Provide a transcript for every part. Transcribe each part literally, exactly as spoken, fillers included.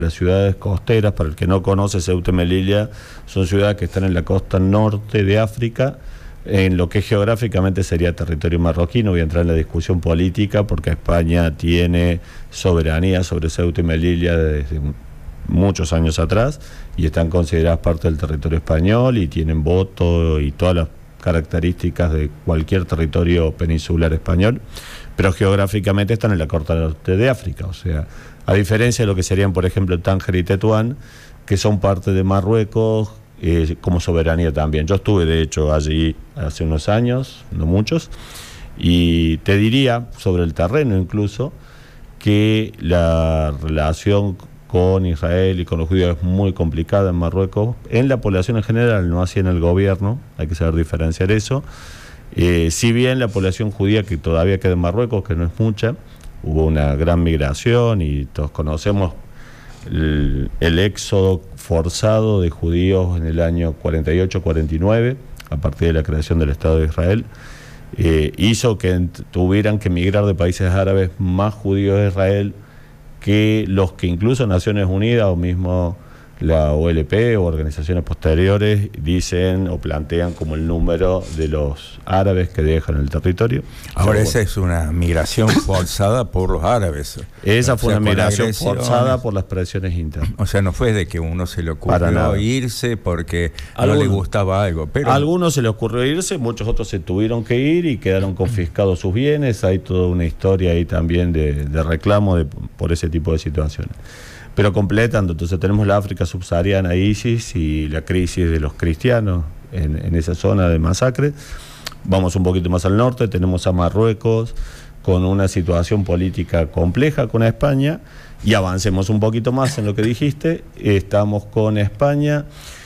Las ciudades costeras, para el que no conoce, Ceuta y Melilla son ciudades que están en la costa norte de África, en lo que geográficamente sería territorio marroquí. No voy a entrar en la discusión política porque España tiene soberanía sobre Ceuta y Melilla desde muchos años atrás y están consideradas parte del territorio español y tienen voto y todas las características de cualquier territorio peninsular español, pero geográficamente están en la costa norte de África. O sea, a diferencia de lo que serían, por ejemplo, Tánger y Tetuán, que son parte de Marruecos eh, como soberanía también. Yo estuve, de hecho, allí hace unos años, no muchos, y te diría, sobre el terreno incluso, que la relación con Israel y con los judíos es muy complicada en Marruecos, en la población en general, no así en el gobierno, hay que saber diferenciar eso. Eh, si bien la población judía que todavía queda en Marruecos, que no es mucha, hubo una gran migración y todos conocemos el, el éxodo forzado de judíos en el año cuarenta y ocho cuarenta y nueve, a partir de la creación del Estado de Israel, eh, hizo que tuvieran que migrar de países árabes más judíos de Israel que los que incluso Naciones Unidas o mismo la O L P o organizaciones posteriores dicen o plantean como el número de los árabes que dejan el territorio. Ahora, pero, esa bueno, es una migración forzada por los árabes. Esa fue o sea, una migración forzada por las presiones internas. O sea, no fue de que uno se le ocurrió irse porque Algunos, no le gustaba algo. Pero... A algunos se les ocurrió irse, muchos otros se tuvieron que ir y quedaron confiscados sus bienes. Hay toda una historia ahí también de, de reclamo de, por ese tipo de situaciones. Pero completando, entonces tenemos la África subsahariana, ISIS y la crisis de los cristianos en, en esa zona de masacre. Vamos un poquito más al norte, tenemos a Marruecos con una situación política compleja con España, y avancemos un poquito más en lo que dijiste, estamos con España.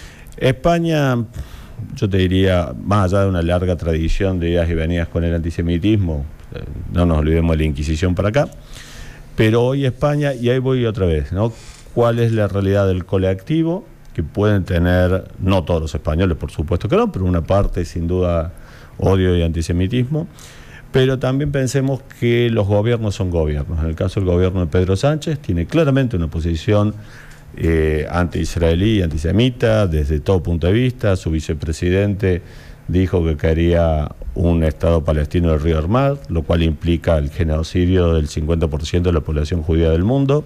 España, yo te diría, más allá de una larga tradición de idas y venidas con el antisemitismo, no nos olvidemos de la Inquisición para acá, pero hoy España, y ahí voy otra vez, ¿no? ¿Cuál es la realidad del colectivo? Que pueden tener, no todos los españoles, por supuesto que no, pero una parte sin duda odio y antisemitismo. Pero también pensemos que los gobiernos son gobiernos. En el caso del gobierno de Pedro Sánchez, tiene claramente una posición eh, anti-israelí y antisemita desde todo punto de vista. Su vicepresidente dijo que quería un Estado palestino del río Armad, lo cual implica el genocidio del cincuenta por ciento de la población judía del mundo.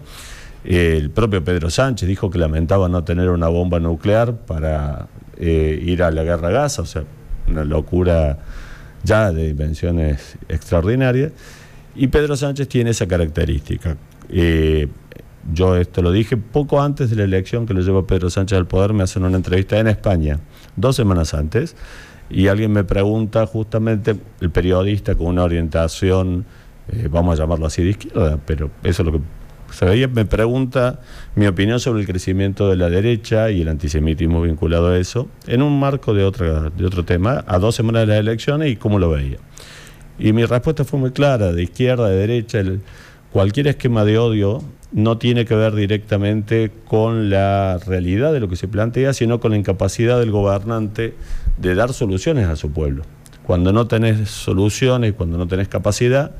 El propio Pedro Sánchez dijo que lamentaba no tener una bomba nuclear para eh, ir a la guerra a Gaza, o sea, una locura ya de dimensiones extraordinarias. Y Pedro Sánchez tiene esa característica. Eh, yo esto lo dije poco antes de la elección que lo llevó Pedro Sánchez al poder. Me hacen una entrevista en España, dos semanas antes, y alguien me pregunta, justamente el periodista con una orientación, eh, vamos a llamarlo así, de izquierda, pero eso es lo que se veía, me pregunta mi opinión sobre el crecimiento de la derecha y el antisemitismo vinculado a eso, en un marco de, otra, de otro tema, a dos semanas de las elecciones, y cómo lo veía. Y mi respuesta fue muy clara, de izquierda, de derecha, el, cualquier esquema de odio no tiene que ver directamente con la realidad de lo que se plantea, sino con la incapacidad del gobernante de dar soluciones a su pueblo. Cuando no tenés soluciones, cuando no tenés capacidad,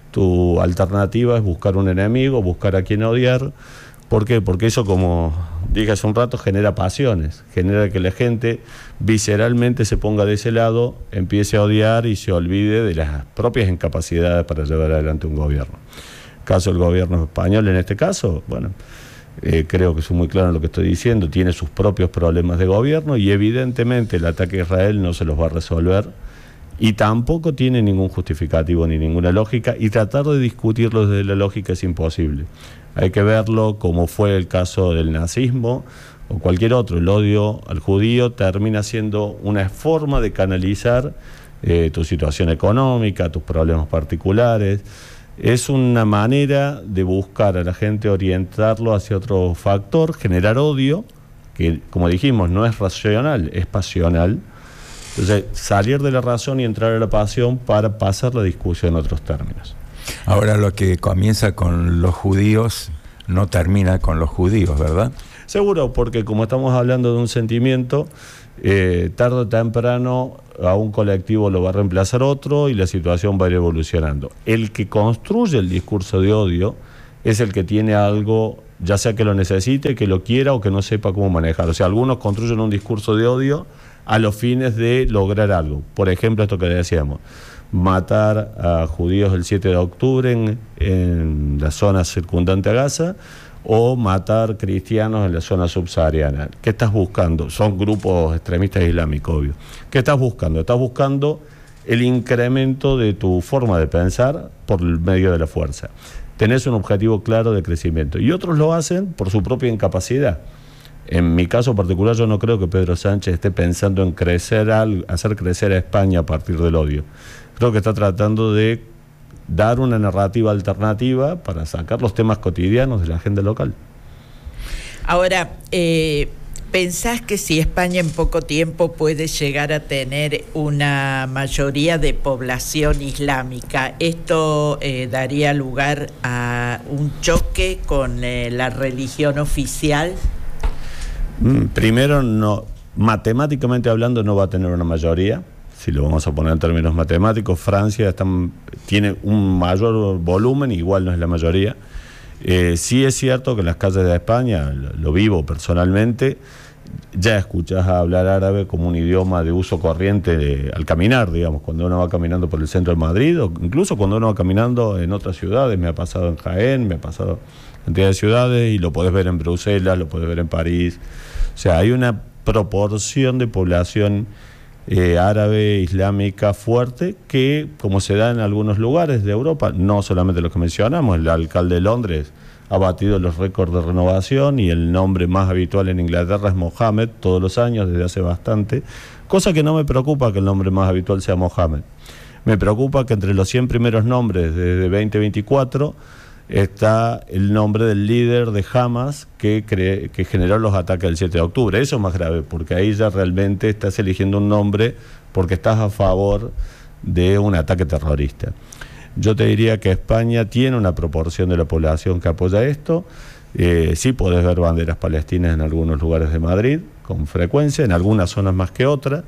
tu alternativa es buscar un enemigo, buscar a quien odiar. ¿Por qué? Porque eso, como dije hace un rato, genera pasiones, genera que la gente visceralmente se ponga de ese lado, empiece a odiar y se olvide de las propias incapacidades para llevar adelante un gobierno. Caso del gobierno español en este caso, bueno, eh, creo que soy muy claro en lo que estoy diciendo, tiene sus propios problemas de gobierno y evidentemente el ataque a Israel no se los va a resolver y tampoco tiene ningún justificativo ni ninguna lógica, y tratar de discutirlo desde la lógica es imposible. Hay que verlo como fue el caso del nazismo o cualquier otro. El odio al judío termina siendo una forma de canalizar eh, tu situación económica, tus problemas particulares. Es una manera de buscar a la gente, orientarlo hacia otro factor, generar odio, que como dijimos no es racional, es pasional. Entonces, salir de la razón y entrar a la pasión para pasar la discusión en otros términos. Ahora, lo que comienza con los judíos no termina con los judíos, ¿verdad? Seguro, porque como estamos hablando de un sentimiento, eh, tarde o temprano a un colectivo lo va a reemplazar otro y la situación va a ir evolucionando. El que construye el discurso de odio es el que tiene algo ya sea que lo necesite, que lo quiera o que no sepa cómo manejar. O sea, algunos construyen un discurso de odio a los fines de lograr algo. Por ejemplo, esto que decíamos, matar a judíos el siete de octubre en, en la zona circundante a Gaza, o matar cristianos en la zona subsahariana. ¿Qué estás buscando? Son grupos extremistas islámicos, obvio. ¿Qué estás buscando? Estás buscando el incremento de tu forma de pensar por el medio de la fuerza. Tenés un objetivo claro de crecimiento. Y otros lo hacen por su propia incapacidad. En mi caso particular, yo no creo que Pedro Sánchez esté pensando en crecer al, hacer crecer a España a partir del odio. Creo que está tratando de dar una narrativa alternativa para sacar los temas cotidianos de la agenda local. Ahora, eh, ¿pensás que si España en poco tiempo puede llegar a tener una mayoría de población islámica, esto eh, daría lugar a un choque con eh, la religión oficial? Primero, no, matemáticamente hablando no va a tener una mayoría. Si lo vamos a poner en términos matemáticos, Francia está, tiene un mayor volumen, igual no es la mayoría. Eh, sí es cierto que en las calles de España, lo, lo vivo personalmente, ya escuchás hablar árabe como un idioma de uso corriente de, al caminar, digamos, cuando uno va caminando por el centro de Madrid, o incluso cuando uno va caminando en otras ciudades. Me ha pasado en Jaén, me ha pasado en cantidad de ciudades, y lo podés ver en Bruselas, lo podés ver en París. O sea, hay una proporción de población Eh, árabe, islámica fuerte, que como se da en algunos lugares de Europa, no solamente los que mencionamos. El alcalde de Londres ha batido los récords de renovación, y el nombre más habitual en Inglaterra es Mohammed todos los años desde hace bastante, cosa que no me preocupa que el nombre más habitual sea Mohammed. Me preocupa que entre los cien primeros nombres desde veinte veinticuatro está el nombre del líder de Hamas que, cree, que generó los ataques del siete de octubre. Eso es más grave, porque ahí ya realmente estás eligiendo un nombre porque estás a favor de un ataque terrorista. Yo te diría que España tiene una proporción de la población que apoya esto. Eh, sí podés ver banderas palestinas en algunos lugares de Madrid, con frecuencia, en algunas zonas más que otras.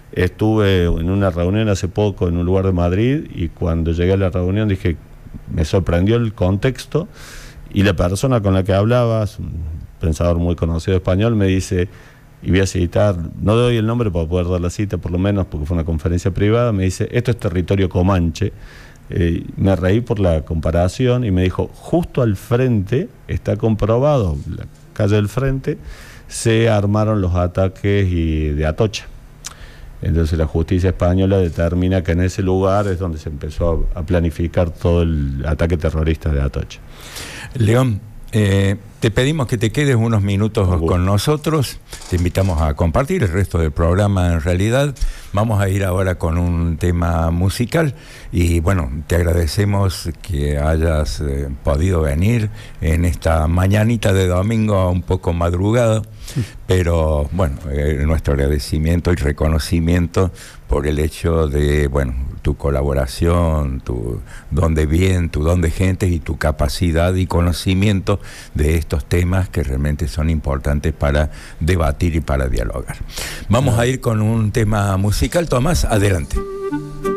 Estuve en una reunión hace poco en un lugar de Madrid, y cuando llegué a la reunión dije, me sorprendió el contexto, y la persona con la que hablabas, un pensador muy conocido español, me dice, y voy a citar, no doy el nombre para poder dar la cita por lo menos porque fue una conferencia privada, me dice, esto es territorio comanche. Eh, me reí por la comparación, y me dijo, justo al frente, está comprobado, la calle del frente, se armaron los ataques y de Atocha. Entonces la justicia española determina que en ese lugar es donde se empezó a, a planificar todo el ataque terrorista de Atocha. León, eh, te pedimos que te quedes unos minutos con nosotros. Te invitamos a compartir el resto del programa. En realidad vamos a ir ahora con un tema musical, y bueno, te agradecemos que hayas eh, podido venir en esta mañanita de domingo un poco madrugada. Pero bueno, eh, nuestro agradecimiento y reconocimiento por el hecho de, bueno, tu colaboración, tu don de bien, tu don de gente y tu capacidad y conocimiento de estos temas que realmente son importantes para debatir y para dialogar. Vamos a ir con un tema musical. Tomás, adelante.